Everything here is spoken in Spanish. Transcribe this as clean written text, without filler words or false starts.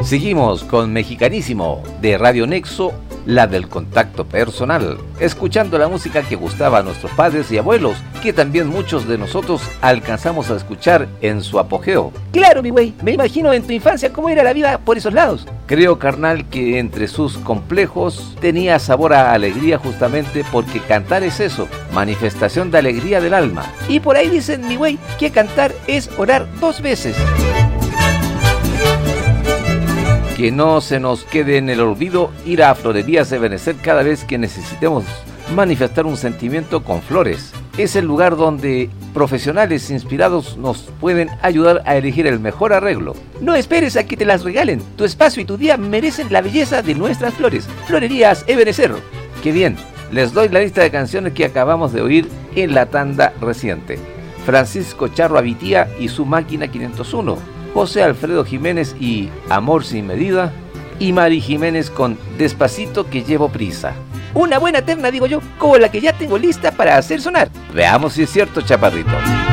Seguimos con Mexicanísimo de Radio Nexo, la del contacto personal, escuchando la música que gustaba a nuestros padres y abuelos, que también muchos de nosotros alcanzamos a escuchar en su apogeo. Claro, mi güey, me imagino en tu infancia cómo era la vida por esos lados. Creo, carnal, que entre sus complejos tenía sabor a alegría, justamente porque cantar es eso, manifestación de alegría del alma. Y por ahí dicen, mi güey, que cantar es orar 2 veces. Que no se nos quede en el olvido ir a Florerías Ebenecer cada vez que necesitemos manifestar un sentimiento con flores. Es el lugar donde profesionales inspirados nos pueden ayudar a elegir el mejor arreglo. No esperes a que te las regalen. Tu espacio y tu día merecen la belleza de nuestras flores. Florerías Ebenecer. Qué bien, les doy la lista de canciones que acabamos de oír en la tanda reciente. Francisco Charro Abitía y su Máquina 501. José Alfredo Jiménez y Amor sin medida, y Mari Jiménez con Despacito que llevo prisa. Una buena terna, digo yo, como la que ya tengo lista para hacer sonar. Veamos si es cierto, chaparrito.